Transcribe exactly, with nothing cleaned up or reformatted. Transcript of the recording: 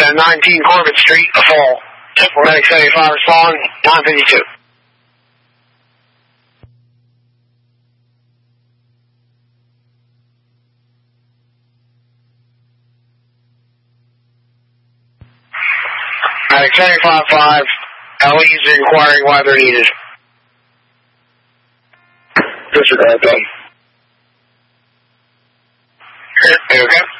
uh, nineteen Corbett Street, a fall. Medic seventy-five respond, nine fifty-two. Medic seventy-five five, L Es are inquiring why they're needed. Disregard them. Okay.